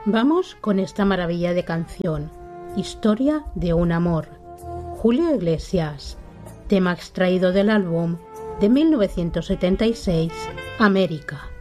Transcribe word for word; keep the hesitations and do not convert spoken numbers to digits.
Vamos con esta maravilla de canción, Historia de un amor, Julio Iglesias, tema extraído del álbum de mil novecientos setenta y seis, América.